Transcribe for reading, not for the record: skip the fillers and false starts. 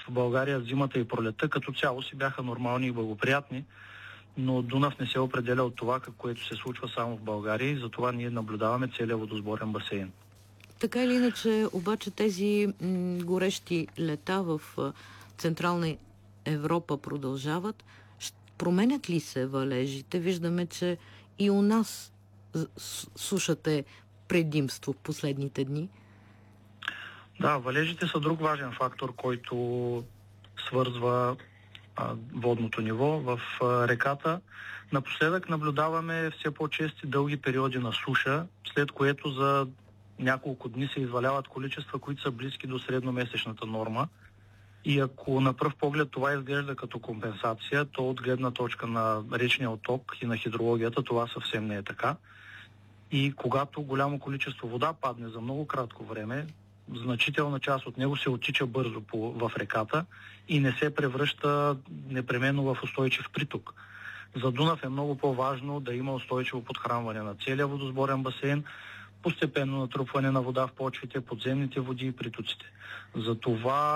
България зимата и пролетта като цяло си бяха нормални и благоприятни, но Дунав не се определя от това, което се случва само в България и затова ние наблюдаваме целия водосборен басейн. Така или иначе, обаче тези горещи лета в Централна Европа продължават. Променят ли се валежите? Виждаме, че и у нас сушата е предимство в последните дни. Да, валежите са друг важен фактор, който свързва водното ниво в реката. Напоследък наблюдаваме все по-чести дълги периоди на суша, след което за няколко дни се изваляват количества, които са близки до средномесечната норма. И ако на пръв поглед това изглежда като компенсация, то от гледна точка на речния отток и на хидрологията това съвсем не е така. И когато голямо количество вода падне за много кратко време, значителна част от него се оттича бързо в реката и не се превръща непременно в устойчив приток. За Дунав е много по-важно да има устойчиво подхранване на целия водосборен басейн, постепенно натрупване на вода в почвите, подземните води и притоците. Затова